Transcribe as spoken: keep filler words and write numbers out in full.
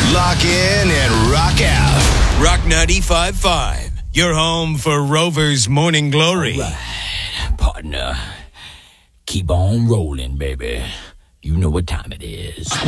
Lock in and rock out. Rock ninety-five point five. Your home for Rover's Morning Glory. All right, partner. Keep on rolling, baby. You know what time it is.